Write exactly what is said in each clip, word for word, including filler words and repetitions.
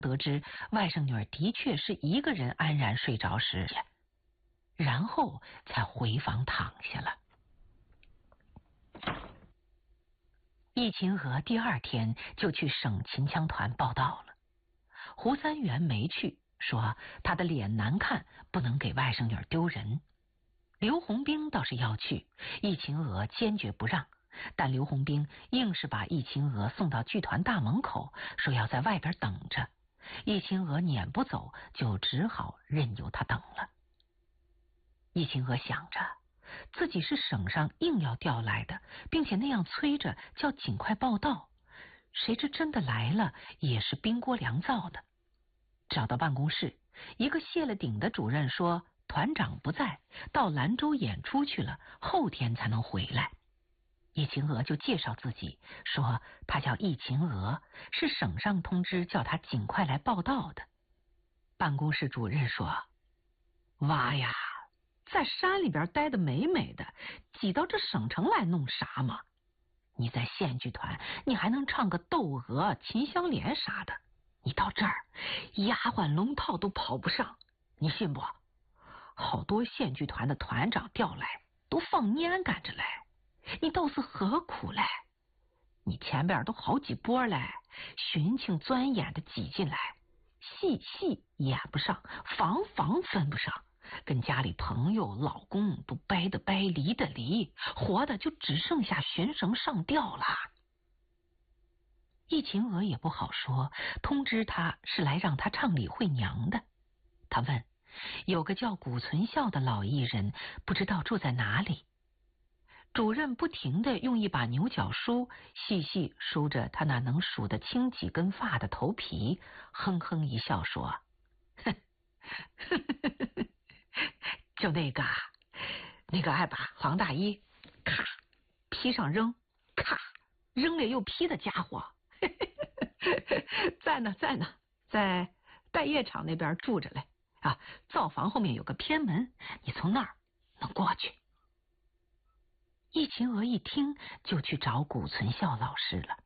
得知外甥女儿的确是一个人安然睡着时，然后才回房躺下了。易秦娥第二天就去省秦腔团报道了，胡三元没去，说他的脸难看，不能给外甥女儿丢人。刘洪兵倒是要去，易秦娥坚决不让，但刘洪兵硬是把易秦娥送到剧团大门口，说要在外边等着。易秦娥撵不走，就只好任由他等了。易秦娥想着自己是省上硬要调来的，并且那样催着叫尽快报到，谁知真的来了也是冰锅凉灶的。找到办公室，一个卸了顶的主任说团长不在，到兰州演出去了，后天才能回来。易秦娥就介绍自己，说她叫易秦娥，是省上通知叫她尽快来报到的。办公室主任说，娃呀，在山里边待得美美的，挤到这省城来弄啥嘛？你在县剧团，你还能唱个窦娥、秦香莲啥的，你到这儿丫鬟龙套都跑不上，你信不？好多县剧团的团长调来都放年赶着来，你倒是何苦来？你前边都好几波来，寻情钻眼的挤进来，戏戏演不上，房房分不上，跟家里朋友老公都掰的掰，离的离，活的就只剩下寻绳上吊了。易秦娥也不好说，通知他是来让他唱李慧娘的。他问有个叫古存孝的老艺人，不知道住在哪里。主任不停地用一把牛角梳细细梳着他那能数得清几根发的头皮，哼哼一笑说，哼就那个那个爱把黄大衣咔披上扔，咔扔了又披的家伙在呢在呢，在待业场那边住着嘞啊，灶房后面有个偏门，你从那儿能过去。易秦娥一听就去找古存孝老师了。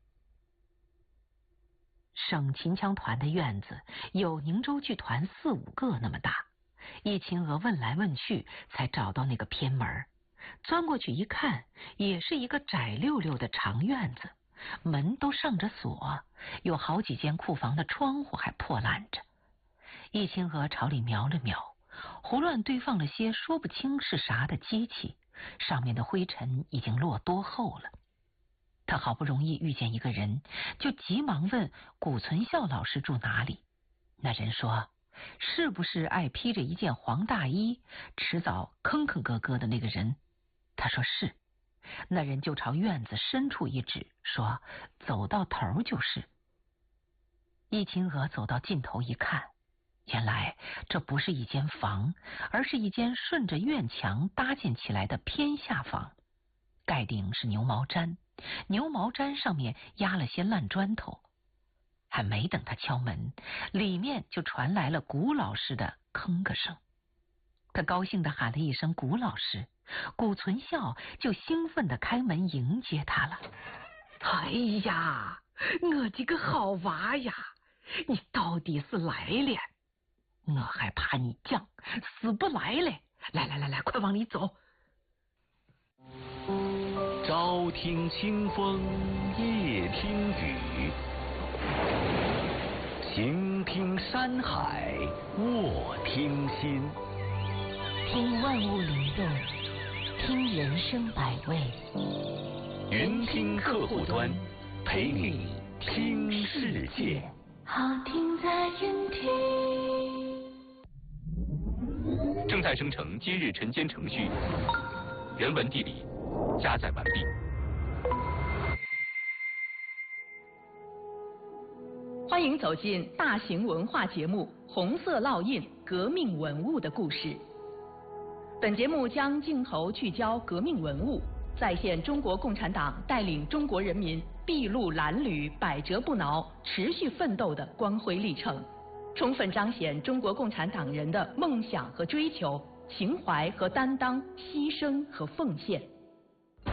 省秦腔团的院子有宁州剧团四五个那么大，易秦娥问来问去才找到那个偏门，钻过去一看，也是一个窄溜溜的长院子，门都上着锁，有好几间库房的窗户还破烂着。易秦娥朝里瞄了瞄，胡乱堆放了些说不清是啥的机器，上面的灰尘已经落多厚了。他好不容易遇见一个人，就急忙问古存孝老师住哪里。那人说，是不是爱披着一件黄大衣，迟早吭吭咯咯的那个人？他说是。那人就朝院子深处一指，说走到头就是。易秦娥走到尽头一看，原来这不是一间房，而是一间顺着院墙搭建起来的偏下房，盖顶是牛毛毡，牛毛毡上面压了些烂砖头。还没等他敲门，里面就传来了古老师的吭个声。他高兴地喊了一声古老师，古存孝就兴奋地开门迎接他了。哎呀，我这个好娃呀，你到底是来了，我还怕你犟，死不来嘞！来来来来，快往里走。 朝听清风，夜听雨，行听山海，卧听心。 听万物灵动，听人生百味。 云听客户端，陪你听世界。 好听在云听。 正在生成今日晨间程序，原文地理加载完毕。 欢迎走进大型文化节目《红色烙印：革命文物的故事》。本节目将镜头聚焦革命文物，再现中国共产党带领中国人民筚路蓝缕、百折不挠、持续奋斗的光辉历程，充分彰显中国共产党人的梦想和追求、情怀和担当、牺牲和奉献。